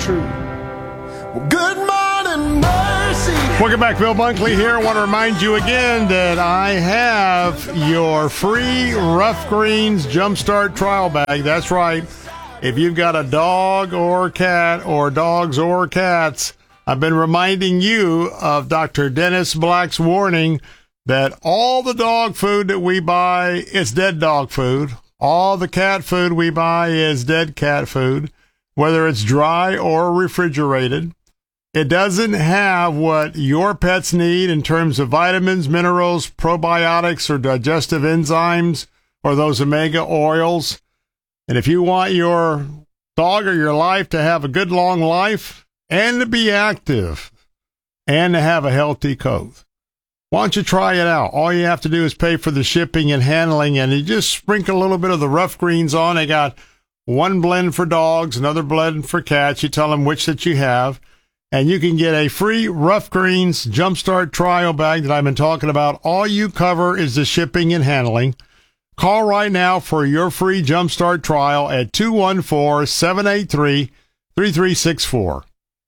true. Well, good morning, Mercy. Welcome back, Bill Bunkley here. I want to remind you again that I have your free Rough Greens Jumpstart trial bag. That's right. If you've got a dog or cat or dogs or cats, I've been reminding you of Dr. Dennis Black's warning that all the dog food that we buy is dead dog food. All the cat food we buy is dead cat food, whether it's dry or refrigerated. It doesn't have what your pets need in terms of vitamins, minerals, probiotics, or digestive enzymes, or those omega oils. And if you want your dog or your life to have a good long life and to be active and to have a healthy coat, why don't you try it out? All you have to do is pay for the shipping and handling, and you just sprinkle a little bit of the Rough Greens on. They got one blend for dogs, another blend for cats. You tell them which that you have, and you can get a free Rough Greens Jumpstart trial bag that I've been talking about. All you cover is the shipping and handling. Call right now for your free Jumpstart trial at 214-783-3364.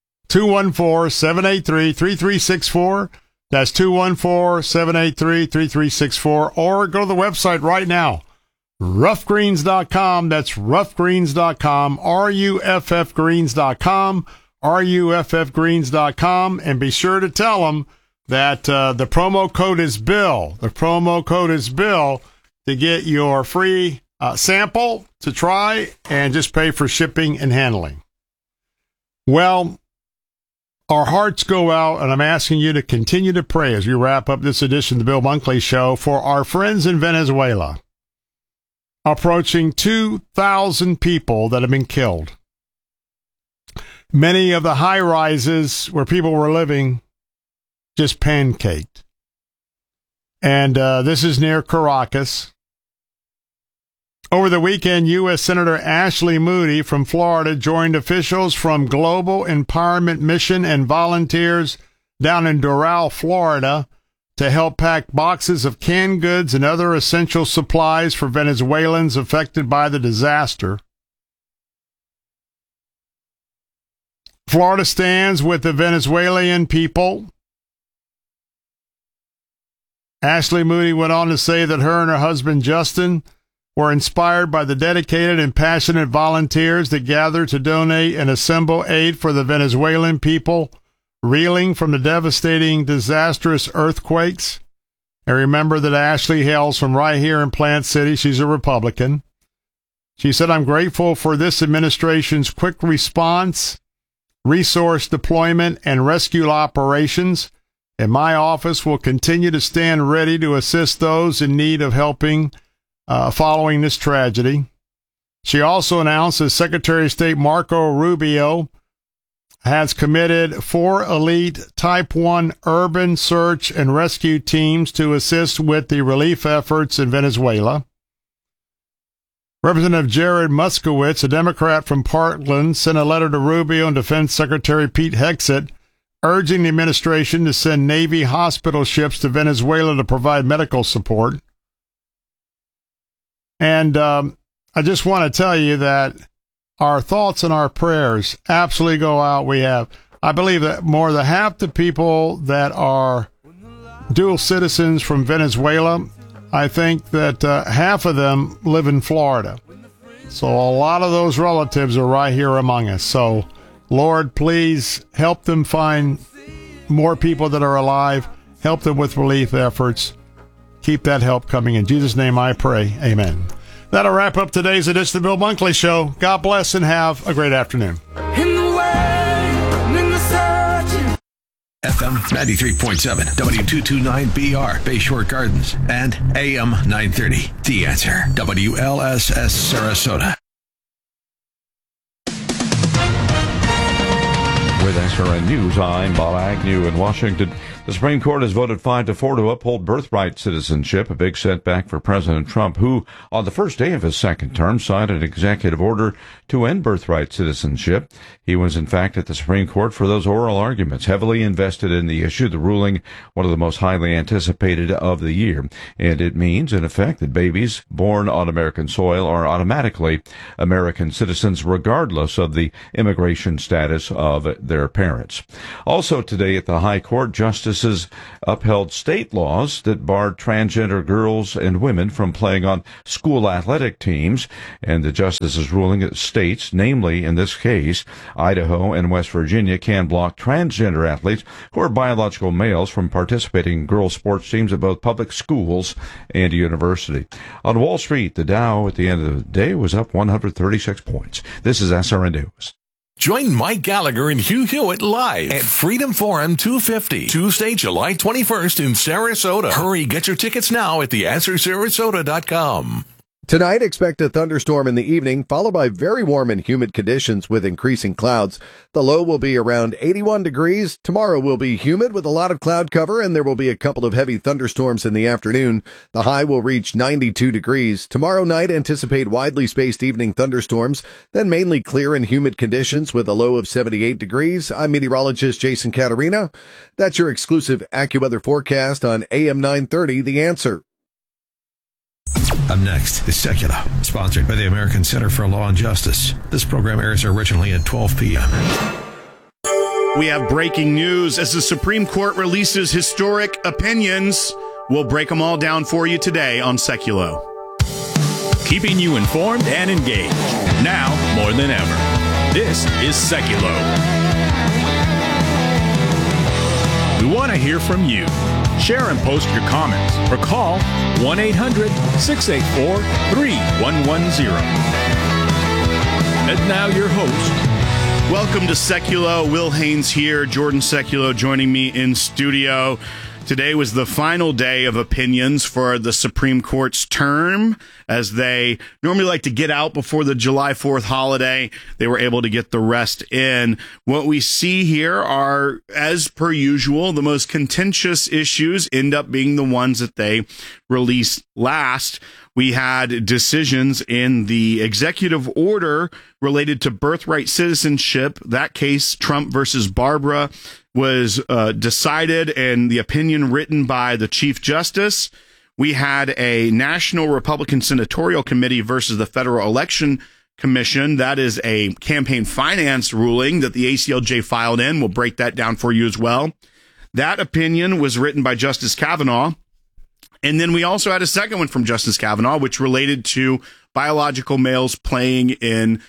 214-783-3364. That's 214-783-3364. Or go to the website right now, roughgreens.com. That's roughgreens.com, ruffgreens.com, ruffgreens.com. And be sure to tell them that the promo code is Bill. The promo code is Bill to get your free sample to try and just pay for shipping and handling. Well, our hearts go out, and I'm asking you to continue to pray as we wrap up this edition of the Bill Bunkley Show for our friends in Venezuela. Approaching 2,000 people that have been killed. Many of the high-rises where people were living just pancaked. And this is near Caracas. Over the weekend, U.S. Senator Ashley Moody from Florida joined officials from Global Empowerment Mission and volunteers down in Doral, Florida, to help pack boxes of canned goods and other essential supplies for Venezuelans affected by the disaster. Florida stands with the Venezuelan people. Ashley Moody went on to say that her and her husband, Justin, were inspired by the dedicated and passionate volunteers that gathered to donate and assemble aid for the Venezuelan people reeling from the devastating, disastrous earthquakes. And remember that Ashley hails from right here in Plant City. She's a Republican. She said, "I'm grateful for this administration's quick response, resource deployment, and rescue operations, and my office will continue to stand ready to assist those in need of helping following this tragedy." She also announced that Secretary of State Marco Rubio has committed 4 elite Type 1 urban search and rescue teams to assist with the relief efforts in Venezuela. Representative Jared Moskowitz, a Democrat from Parkland, sent a letter to Rubio and Defense Secretary Pete Hegseth urging the administration to send Navy hospital ships to Venezuela to provide medical support. And I just want to tell you that our thoughts and our prayers absolutely go out. I believe that more than half the people that are dual citizens from Venezuela, I think that half of them live in Florida. So a lot of those relatives are right here among us. So, Lord, please help them find more people that are alive. Help them with relief efforts. Keep that help coming. In Jesus' name I pray. Amen. That'll wrap up today's edition of the Bill Bunkley Show. God bless and have a great afternoon. FM 93.7, W229BR, Bayshore Gardens, and AM 930. The Answer, WLSS Sarasota. With SRN News, I'm Bob Agnew in Washington. The Supreme Court has voted 5-4 to uphold birthright citizenship, a big setback for President Trump, who, on the first day of his second term, signed an executive order to end birthright citizenship. He was, in fact, at the Supreme Court for those oral arguments, heavily invested in the issue, the ruling one of the most highly anticipated of the year. And it means, in effect, that babies born on American soil are automatically American citizens, regardless of the immigration status of their parents. Also today at the High Court, Justices upheld state laws that barred transgender girls and women from playing on school athletic teams, and the justices ruling that states, namely in this case Idaho and West Virginia, can block transgender athletes who are biological males from participating in girls sports teams at both public schools and university. On Wall Street, the Dow at the end of the day was up 136 points. This is SRN News. Join Mike Gallagher and Hugh Hewitt live at Freedom Forum 250, Tuesday, July 21st in Sarasota. Hurry, get your tickets now at theanswersarasota.com. Tonight, expect a thunderstorm in the evening, followed by very warm and humid conditions with increasing clouds. The low will be around 81 degrees. Tomorrow will be humid with a lot of cloud cover, and there will be a couple of heavy thunderstorms in the afternoon. The high will reach 92 degrees. Tomorrow night, anticipate widely spaced evening thunderstorms, then mainly clear and humid conditions with a low of 78 degrees. I'm meteorologist Jason Caterina. That's your exclusive AccuWeather forecast on AM 930, The Answer. Up next is Secular, sponsored by the American Center for Law and Justice. This program airs originally at 12 p.m. We have breaking news as the Supreme Court releases historic opinions. We'll break them all down for you today on Seculo. Keeping you informed and engaged, now more than ever. This is Seculo. We want to hear from you. Share and post your comments or call 1-800-684-3110. And now your host. Welcome to Seculo. Will Haynes here. Jordan Seculo joining me in studio. Today was the final day of opinions for the Supreme Court's term. As they normally like to get out before the July 4th holiday, they were able to get the rest in. What we see here are, as per usual, the most contentious issues end up being the ones that they released last. We had decisions in the executive order related to birthright citizenship. That case, Trump versus Barbara, was decided, and the opinion written by the Chief Justice. We had a National Republican Senatorial Committee versus the Federal Election Commission. That is a campaign finance ruling that the ACLJ filed in. We'll break that down for you as well. That opinion was written by Justice Kavanaugh. And then we also had a second one from Justice Kavanaugh, which related to biological males playing in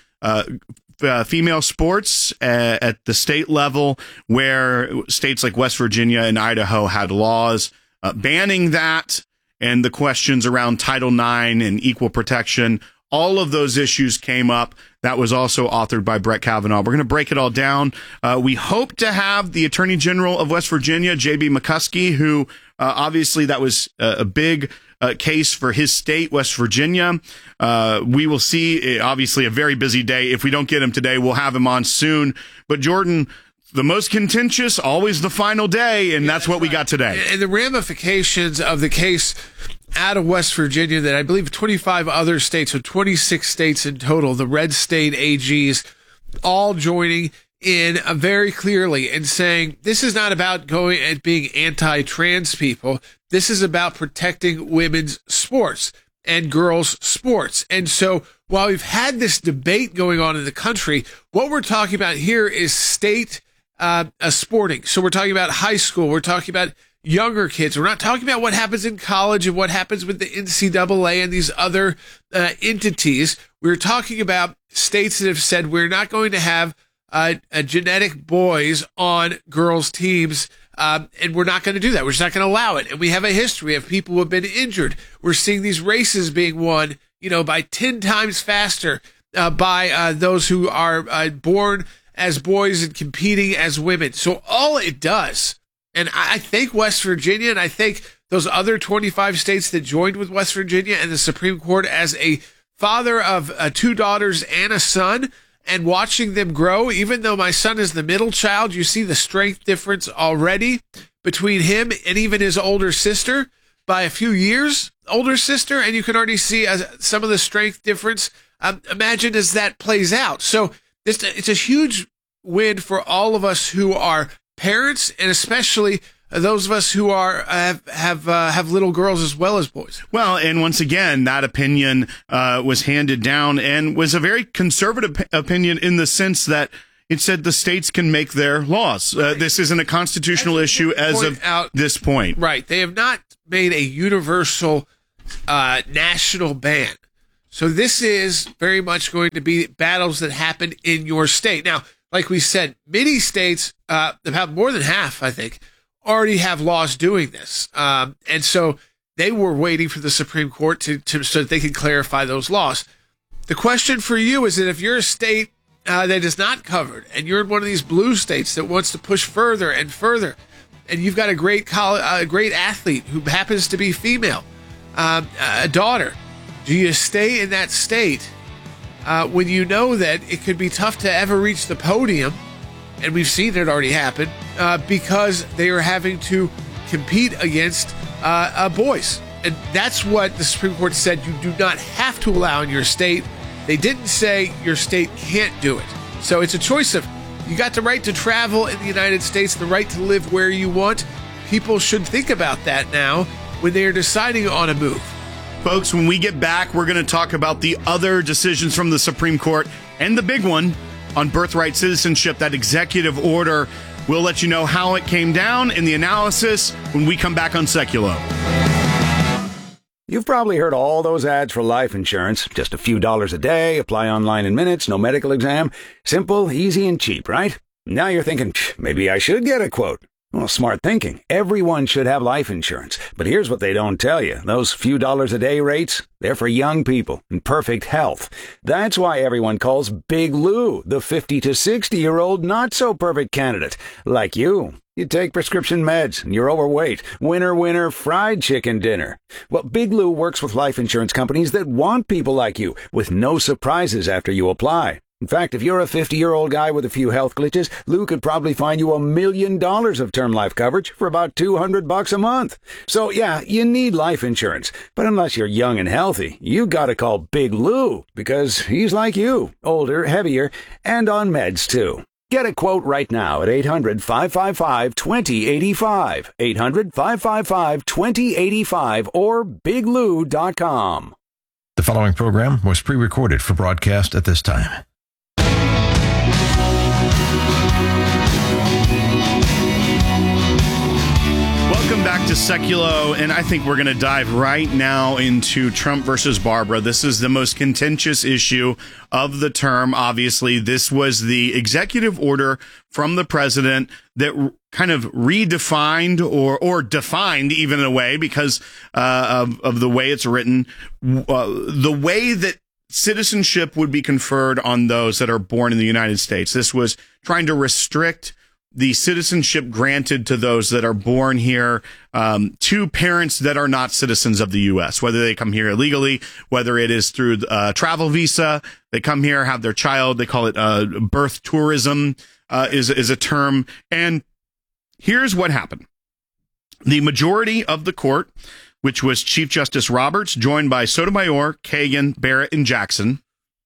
female sports at the state level, where states like West Virginia and Idaho had laws banning that, and the questions around Title IX and equal protection. All of those issues came up. That was also authored by Brett Kavanaugh. We're going to break it all down. We hope to have the Attorney General of West Virginia, J.B. McCuskey, who obviously that was a big case for his state, West Virginia. We will see, obviously, a very busy day. If we don't get him today, we'll have him on soon. But Jordan, the most contentious, always the final day, and that's what we got today. And the ramifications of the case out of West Virginia that I believe 25 other states, so 26 states in total, the red state AGs, all joining in very clearly and saying this is not about going and being anti-trans people. This is about protecting women's sports and girls' sports. And so while we've had this debate going on in the country, what we're talking about here is state sporting. So we're talking about high school. We're talking about younger kids. We're not talking about what happens in college and what happens with the NCAA and these other entities. We're talking about states that have said we're not going to have genetic boys on girls' teams, and we're not going to do that. We're just not going to allow it. And we have a history of people who have been injured. We're seeing these races being won, by 10 times faster by those who are born as boys and competing as women. So all it does, and I think West Virginia, and I think those other 25 states that joined with West Virginia and the Supreme Court, as a father of 2 daughters and a son, and watching them grow, even though my son is the middle child, you see the strength difference already between him and even his older sister by a few years, older sister, and you can already see some of the strength difference. Imagine as that plays out. So it's a huge win for all of us who are parents, and especially those of us who are have little girls as well as boys. Well, and once again, that opinion was handed down and was a very conservative opinion in the sense that it said the states can make their laws. This isn't a constitutional issue as of this point. Right. They have not made a universal national ban. So this is very much going to be battles that happen in your state. Now, like we said, many states, about more than half, I think, already have laws doing this. And so they were waiting for the Supreme Court to so that they can clarify those laws. The question for you is that if you're a state that is not covered, and you're in one of these blue states that wants to push further and further, and you've got a great great athlete who happens to be female, a daughter, do you stay in that state when you know that it could be tough to ever reach the podium? And we've seen it already happen because they are having to compete against boys. And that's what the Supreme Court said you do not have to allow in your state. They didn't say your state can't do it. So it's a choice of, you got the right to travel in the United States, the right to live where you want. People should think about that now when they are deciding on a move. Folks, when we get back, we're going to talk about the other decisions from the Supreme Court and the big one on birthright citizenship, that executive order. We'll let you know how it came down in the analysis when we come back on Seculo. You've probably heard all those ads for life insurance. Just a few dollars a day, apply online in minutes, no medical exam. Simple, easy, and cheap, right? Now you're thinking, maybe I should get a quote. Well, smart thinking. Everyone should have life insurance. But here's what they don't tell you. Those few dollars a day rates, they're for young people in perfect health. That's why everyone calls Big Lou the 50 to 60-year-old not-so-perfect candidate. Like you. You take prescription meds, and you're overweight. Winner, winner, fried chicken dinner. Well, Big Lou works with life insurance companies that want people like you, with no surprises after you apply. In fact, if you're a 50-year-old guy with a few health glitches, Lou could probably find you $1 million of term life coverage for about $200 a month. So, yeah, you need life insurance. But unless you're young and healthy, you gotta call Big Lou, because he's like you, older, heavier, and on meds, too. Get a quote right now at 800-555-2085, 800-555-2085, or biglou.com. The following program was pre-recorded for broadcast at this time. Welcome back to Seculo, and I think we're going to dive right now into Trump versus Barbara. This is the most contentious issue of the term. Obviously, this was the executive order from the president that kind of redefined or defined, even in a way, because of the way it's written, the way that citizenship would be conferred on those that are born in the United States. This was trying to restrict the citizenship granted to those that are born here to parents that are not citizens of the U.S., whether they come here illegally, whether it is through a travel visa, they come here, have their child, they call it birth tourism is a term. And here's what happened. The majority of the court, which was Chief Justice Roberts, joined by Sotomayor, Kagan, Barrett, and Jackson,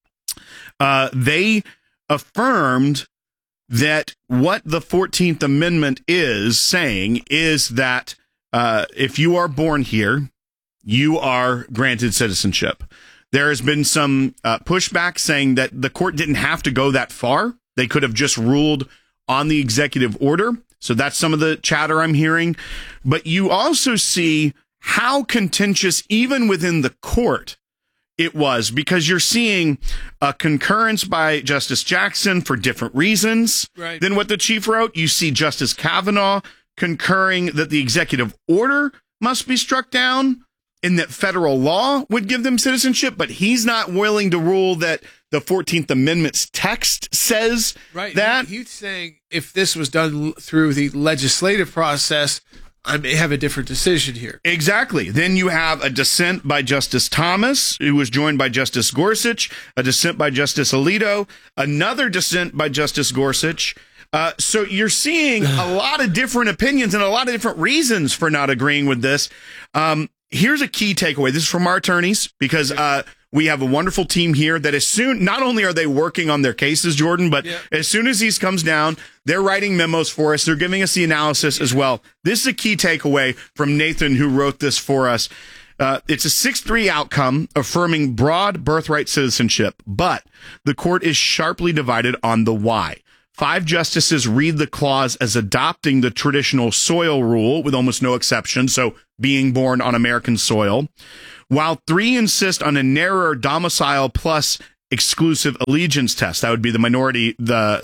they affirmed that what the 14th Amendment is saying is that if you are born here, you are granted citizenship. There has been some pushback saying that the court didn't have to go that far. They could have just ruled on the executive order. So that's some of the chatter I'm hearing. But you also see how contentious, even within the court, it was, because you're seeing a concurrence by Justice Jackson for different reasons than what the chief wrote. You see Justice Kavanaugh concurring that the executive order must be struck down and that federal law would give them citizenship, but he's not willing to rule that the 14th Amendment's text says that. He's saying if this was done through the legislative process, I may have a different decision here. Exactly. Then you have a dissent by Justice Thomas, who was joined by Justice Gorsuch, a dissent by Justice Alito, another dissent by Justice Gorsuch, So you're seeing a lot of different opinions and a lot of different reasons for not agreeing with this. Here's a key takeaway. This is from our attorneys, because we have a wonderful team here that not only are they working on their cases, Jordan, but as soon as these comes down, they're writing memos for us. They're giving us the analysis as well. This is a key takeaway from Nathan, who wrote this for us. It's a 6-3 outcome affirming broad birthright citizenship, but the court is sharply divided on the why. 5 justices read the clause as adopting the traditional soil rule with almost no exception, so being born on American soil, while 3 insist on a narrower domicile plus exclusive allegiance test. That would be the minority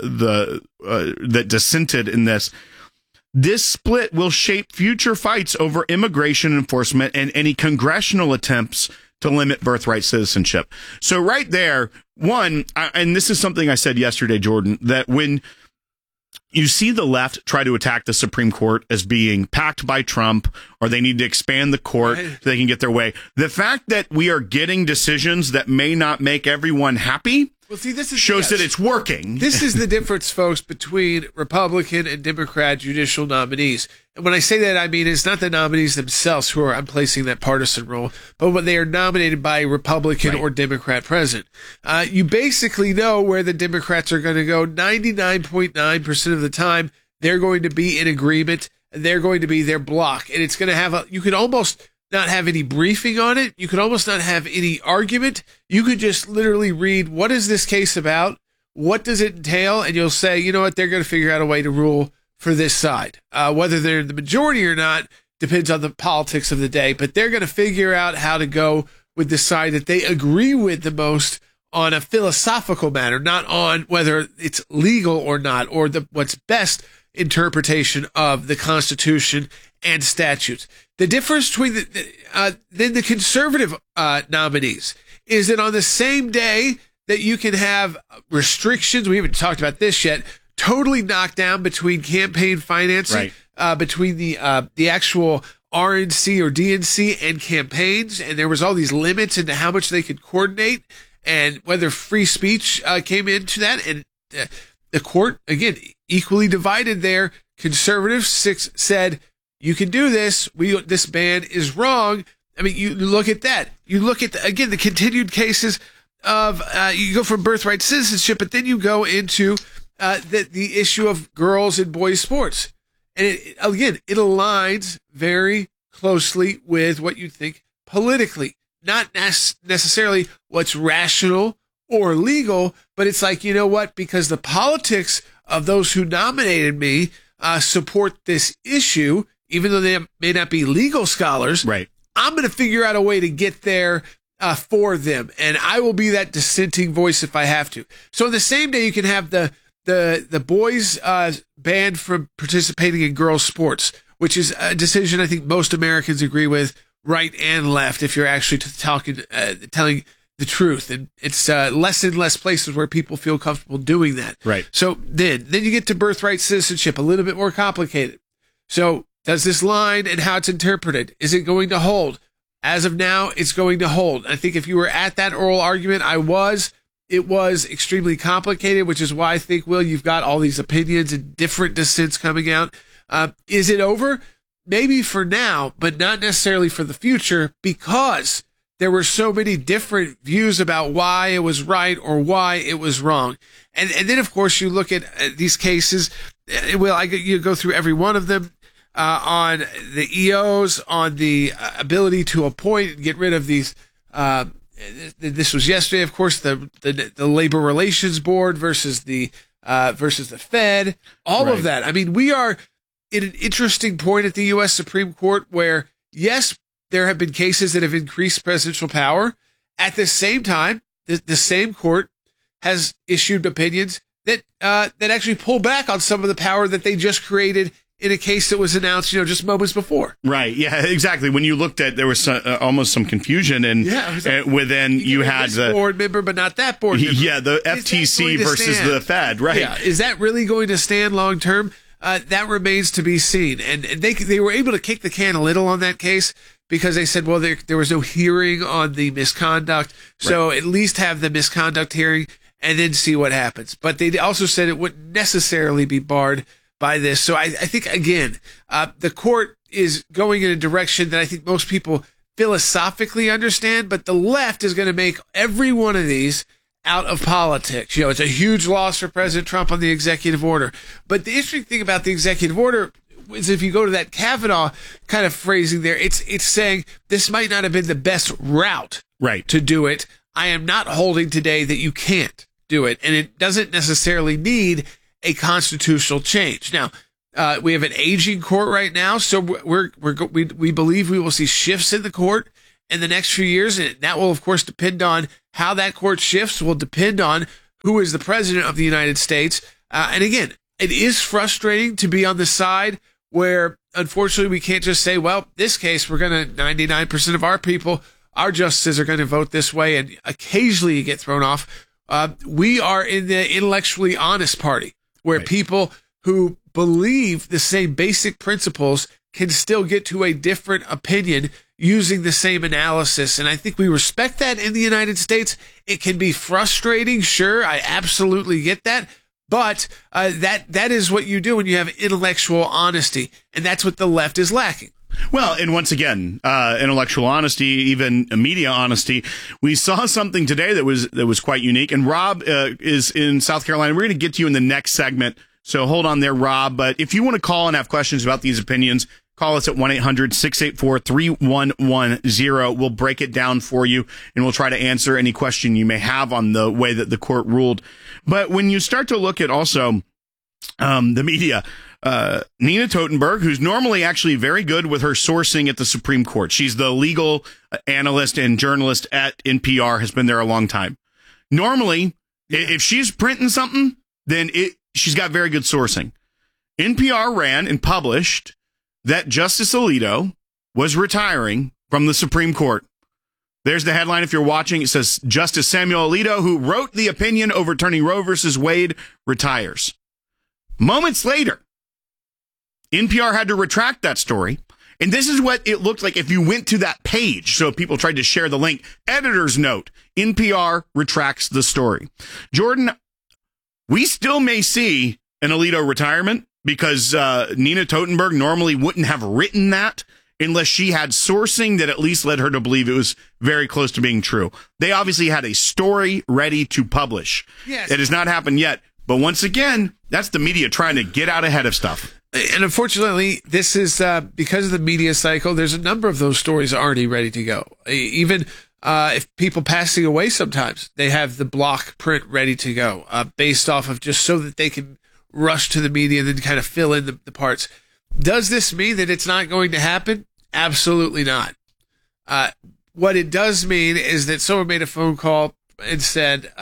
that dissented in this. This split will shape future fights over immigration enforcement and any congressional attempts to limit birthright citizenship. So right there, one, and this is something I said yesterday, Jordan, that when you see the left try to attack the Supreme Court as being packed by Trump, or they need to expand the court so they can get their way, the fact that we are getting decisions that may not make everyone happy shows that it's working. This is the difference, folks, between Republican and Democrat judicial nominees. And when I say that, I mean it's not the nominees themselves who are placing that partisan role, but when they are nominated by a Republican or Democrat president. You basically know where the Democrats are going to go. 99.9% of the time, they're going to be in agreement. They're going to be their block. And it's going to have you could almost not have any briefing on it. You could almost not have any argument. You could just literally read, what is this case about? What does it entail? And you'll say, you know what, they're going to figure out a way to rule for this side. Whether they're the majority or not depends on the politics of the day, but they're going to figure out how to go with the side that they agree with the most on a philosophical matter, not on whether it's legal or not, or what's best interpretation of the Constitution and statutes. The difference between the conservative nominees is that on the same day that you can have restrictions, we haven't talked about this yet, totally knocked down between campaign financing, between the actual RNC or DNC and campaigns, and there was all these limits into how much they could coordinate and whether free speech came into that. And the court, again, equally divided there. Conservatives said, you can do this. This ban is wrong. I mean, you look at that. You look at, again, the continued cases of, you go from birthright citizenship, but then you go into the issue of girls and boys sports. And it aligns very closely with what you think politically, not necessarily what's rational or legal, but it's like, you know what, because the politics of those who nominated me support this issue, even though they may not be legal scholars, I'm going to figure out a way to get there for them. And I will be that dissenting voice if I have to. So on the same day, you can have the boys banned from participating in girls' sports, which is a decision I think most Americans agree with, right and left, if you're actually telling the truth. And it's less and less places where people feel comfortable doing that. Right. So then you get to birthright citizenship, a little bit more complicated. So does this line and how it's interpreted, is it going to hold? As of now, it's going to hold. I think if you were at that oral argument, it was extremely complicated, which is why I think, Will, you've got all these opinions and different dissents coming out. Is it over? Maybe for now, but not necessarily for the future, because there were so many different views about why it was right or why it was wrong. And then, of course, you look at these cases. Well, you go through every one of them. On the EOs, on the ability to appoint and get rid of these. This was yesterday, of course, the Labor Relations Board versus the Fed. All of that. I mean, we are at an interesting point at the U.S. Supreme Court where, yes, there have been cases that have increased presidential power. At the same time, the same court has issued opinions that actually pull back on some of the power that they just created in a case that was announced, just moments before. Right. Yeah, exactly. When you looked at, there was almost some confusion, and within you had the board member, but not that board member. Yeah, the FTC versus the Fed. Right. Yeah. Is that really going to stand long term? That remains to be seen. And they were able to kick the can a little on that case because they said, well, there was no hearing on the misconduct, so at least have the misconduct hearing. and then see what happens. But they also said it wouldn't necessarily be barred by this. So I think, again, the court is going in a direction that I think most people philosophically understand, but the left is going to make every one of these out of politics. It's a huge loss for President Trump on the executive order. But the interesting thing about the executive order is if you go to that Kavanaugh kind of phrasing there, it's saying this might not have been the best route to do it. I am not holding today that you can't do it, and it doesn't necessarily need a constitutional change. Now, we have an aging court right now, so we believe we will see shifts in the court in the next few years, and that will, of course, depend on how that court shifts, will depend on who is the president of the United States. And again, it is frustrating to be on the side where, unfortunately, we can't just say, well, this case, 99% of our people, our justices are going to vote this way, and occasionally you get thrown off. We are in the intellectually honest party, where people who believe the same basic principles can still get to a different opinion using the same analysis. And I think we respect that in the United States. It can be frustrating. Sure, I absolutely get that. But that is what you do when you have intellectual honesty. And that's what the left is lacking. Well, and once again, intellectual honesty, even media honesty. We saw something today that was quite unique. And Rob is in South Carolina. We're going to get to you in the next segment. So hold on there, Rob. But if you want to call and have questions about these opinions, call us at 1-800-684-3110. We'll break it down for you, and we'll try to answer any question you may have on the way that the court ruled. But when you start to look at also the media, Nina Totenberg, who's normally actually very good with her sourcing at the Supreme Court. She's the legal analyst and journalist at NPR, has been there a long time. Normally, if she's printing something, then she's got very good sourcing. NPR ran and published that Justice Alito was retiring from the Supreme Court. There's the headline if you're watching. It says, Justice Samuel Alito, who wrote the opinion overturning Roe versus Wade, retires. Moments later, NPR had to retract that story. And this is what it looked like if you went to that page. So people tried to share the link. Editor's note, NPR retracts the story. Jordan, we still may see an Alito retirement because Nina Totenberg normally wouldn't have written that unless she had sourcing that at least led her to believe it was very close to being true. They obviously had a story ready to publish. Yes. It has not happened yet. But once again, that's the media trying to get out ahead of stuff. And unfortunately, this is because of the media cycle, there's a number of those stories already ready to go. Even if people passing away sometimes, they have the block print ready to go based off of just so that they can rush to the media and then kind of fill in the parts. Does this mean that it's not going to happen? Absolutely not. What it does mean is that someone made a phone call and said,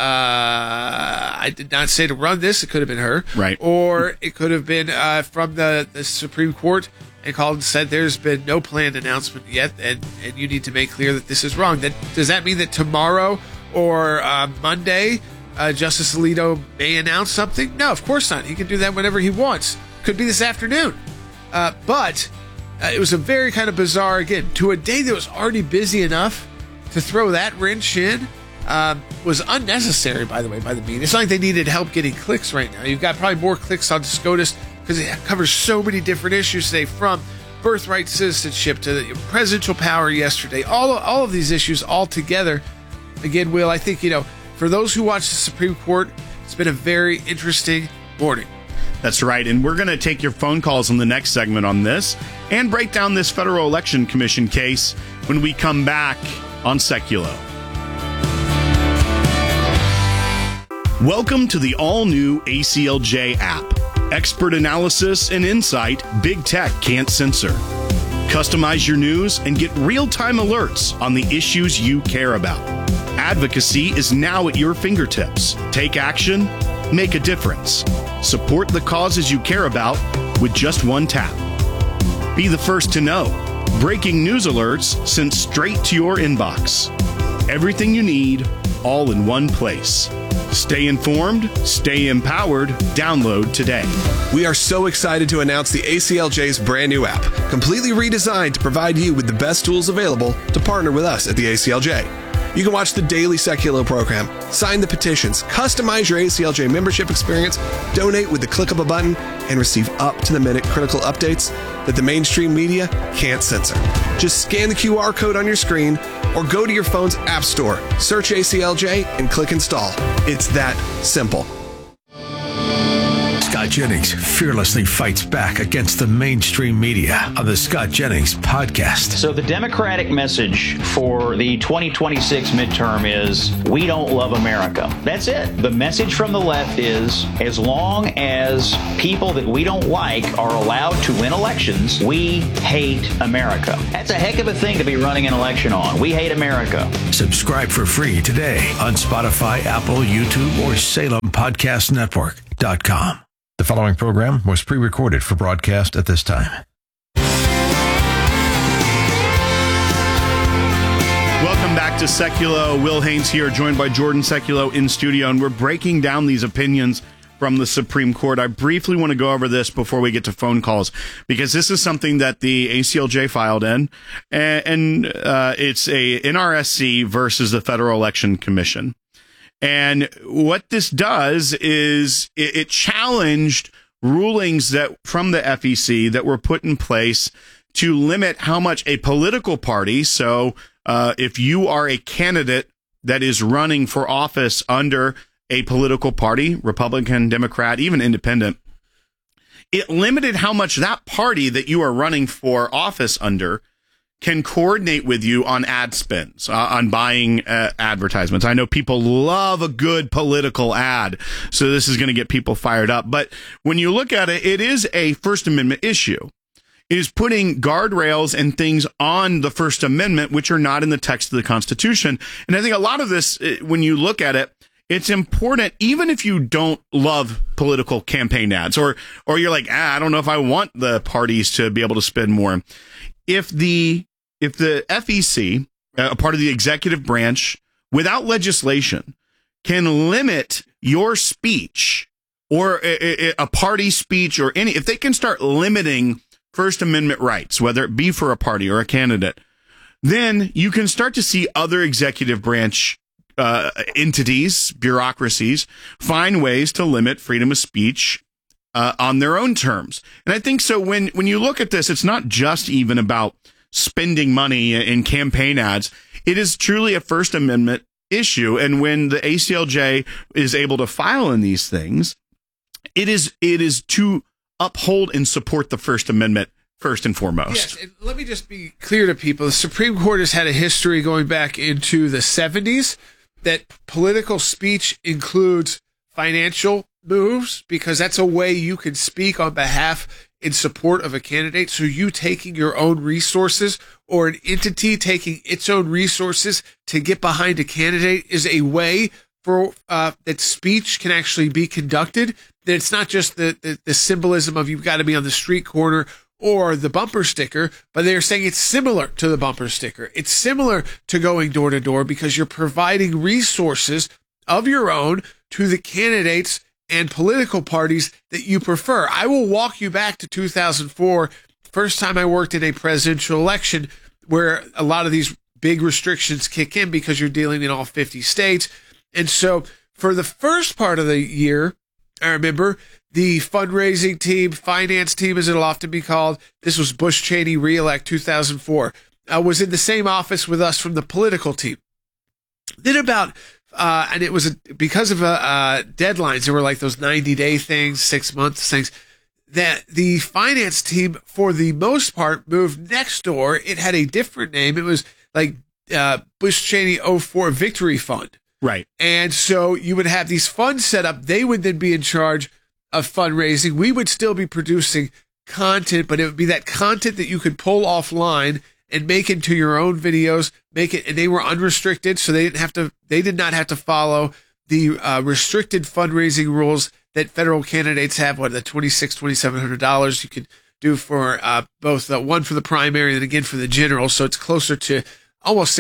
I did not say to run this. It could have been her. Right. Or it could have been from the Supreme Court and called and said there's been no planned announcement yet, and you need to make clear that this is wrong. Does that mean that tomorrow or Monday Justice Alito may announce something? No, of course not. He can do that whenever he wants. Could be this afternoon. But it was a very kind of bizarre, again, to a day that was already busy enough to throw that wrench in. Was unnecessary, by the way, by the media. It's not like they needed help getting clicks right now. You've got probably more clicks on SCOTUS because it covers so many different issues today, from birthright citizenship to the presidential power yesterday. All of these issues all together. Again, Will, I think, for those who watch the Supreme Court, it's been a very interesting morning. That's right. And we're going to take your phone calls in the next segment on this and break down this Federal Election Commission case when we come back on Seculo. Welcome to the all-new ACLJ app. Expert analysis and insight big tech can't censor. Customize your news and get real-time alerts on the issues you care about. Advocacy is now at your fingertips. Take action, make a difference. Support the causes you care about with just one tap. Be the first to know. Breaking news alerts sent straight to your inbox. Everything you need, all in one place. Stay informed, stay empowered. Download today. We are so excited to announce the ACLJ's brand new app, completely redesigned to provide you with the best tools available to partner with us at the ACLJ. You can watch the daily Seculo program, sign the petitions, customize your ACLJ membership experience, donate with the click of a button, and receive up-to-the-minute critical updates that the mainstream media can't censor. Just scan the QR code on your screen or go to your phone's app store, search ACLJ, and click install. It's that simple. Scott Jennings fearlessly fights back against the mainstream media on the Scott Jennings podcast. So the Democratic message for the 2026 midterm is, we don't love America. That's it. The message from the left is, as long as people that we don't like are allowed to win elections, we hate America. That's a heck of a thing to be running an election on. We hate America. Subscribe for free today on Spotify, Apple, YouTube, or SalemPodcastNetwork.com. The following program was pre-recorded for broadcast at this time. Welcome back to Seculo. Will Haynes here, joined by Jordan Seculo in studio, and we're breaking down these opinions from the Supreme Court. I briefly want to go over this before we get to phone calls, because this is something that the ACLJ filed in, and it's a NRSC versus the Federal Election Commission. And what this does is it challenged rulings that from the FEC that were put in place to limit how much a political party, so if you are a candidate that is running for office under a political party, Republican, Democrat, even independent, it limited how much that party that you are running for office under can coordinate with you on ad spends, on buying advertisements. I know people love a good political ad, so this is going to get people fired up. But when you look at it, it is a First Amendment issue. It is putting guardrails and things on the First Amendment, which are not in the text of the Constitution. And I think a lot of this, when you look at it, it's important, even if you don't love political campaign ads, or you're like, I don't know if I want the parties to be able to spend more. If the FEC, a part of the executive branch, without legislation, can limit your speech or a party speech or if they can start limiting First Amendment rights, whether it be for a party or a candidate, then you can start to see other executive branch entities, bureaucracies, find ways to limit freedom of speech on their own terms. And I think so when you look at this, it's not just even about spending money in campaign ads. It is truly a First Amendment issue. And when the ACLJ is able to file in these things, it is to uphold and support the First Amendment first and foremost. Yes, and let me just be clear to people. The Supreme Court has had a history going back into the 70s that political speech includes financial moves, because that's a way you can speak on behalf in support of a candidate. So you taking your own resources, or an entity taking its own resources to get behind a candidate, is a way for that speech can actually be conducted. That it's not just the symbolism of you've got to be on the street corner or the bumper sticker, but they're saying it's similar to the bumper sticker. It's similar to going door to door, because you're providing resources of your own to the candidates and political parties that you prefer. I will walk you back to 2004, first time I worked in a presidential election, where a lot of these big restrictions kick in because you're dealing in all 50 states. And so for the first part of the year, I remember the fundraising team, finance team, as it'll often be called, this was Bush Cheney re-elect 2004, was in the same office with us from the political team. Then about and it was because of deadlines, there were like those 90-day things, 6 months things, that the finance team, for the most part, moved next door. It had a different name. It was like Bush Cheney 04 Victory Fund. Right. And so you would have these funds set up. They would then be in charge of fundraising. We would still be producing content, but it would be that content that you could pull offline and make into your own videos, and they were unrestricted, so they did not have to follow the restricted fundraising rules that federal candidates have. What, the $2,700 you could do for both one for the primary and again for the general, so it's closer to almost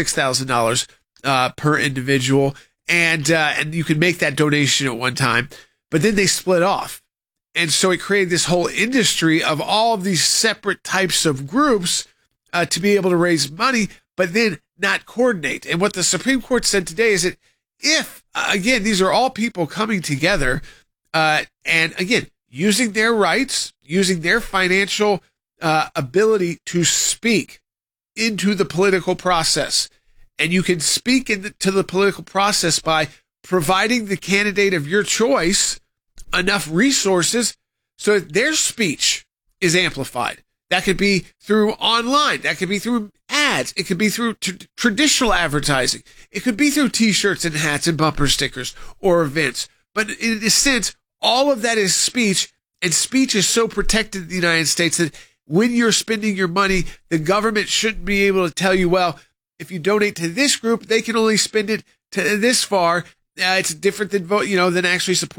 $6,000 per individual, and you can make that donation at one time. But then they split off, and so it created this whole industry of all of these separate types of groups to be able to raise money. But then not coordinate. And what the Supreme Court said today is that if, again, these are all people coming together, and again, using their rights, using their financial ability to speak into the political process. And you can speak into the political process by providing the candidate of your choice enough resources so that their speech is amplified. That could be through online. That could be through ads. It could be through traditional advertising. It could be through T-shirts and hats and bumper stickers or events. But in a sense, all of that is speech, and speech is so protected in the United States that when you're spending your money, the government shouldn't be able to tell you, well, if you donate to this group, they can only spend it to this far. It's different than actually support.